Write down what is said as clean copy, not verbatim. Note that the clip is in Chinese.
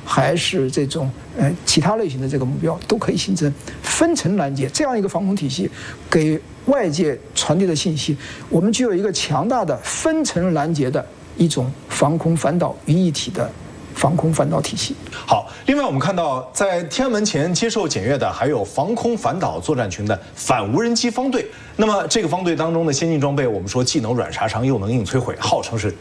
还是这种其他类型的这个目标，都可以形成分层拦截这样一个防空体系，给外界传递的信息，我们具有一个强大的分层拦截的一种防空反导于一体的防空反导体系。 好，另外我们看到，在天安门前接受检阅的还有防空反导作战群的反无人机方队。那么这个方队当中的先进装备，我们说既能软杀伤，又能硬摧毁，号称是